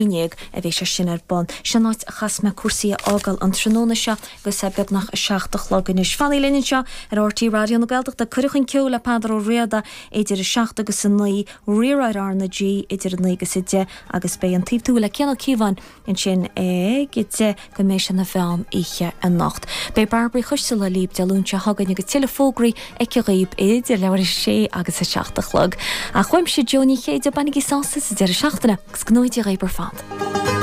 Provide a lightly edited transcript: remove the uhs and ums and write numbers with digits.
Nig a bhí sé sin ar bon. Seanáid chas me cuasaí ágal an tróna seo go sebeg nach 7 logan is fannaí linn seo ar RT Radio na Gaeltach de curchan ceola padar ó riada idir 7 agus 9 riaráid arna G idir 9 agus 10 agus bé an tíb túla ceanal cíhan in sin gite go mééis sin na bhean ihe an nacht. Bei Barbara chustal a líb deúnse hagan agus telefógraí ag réib idir leir sé agus 7 log. A chuim sé Johnny chéide bannig sásta idir 7na gus gnóid réibar fan.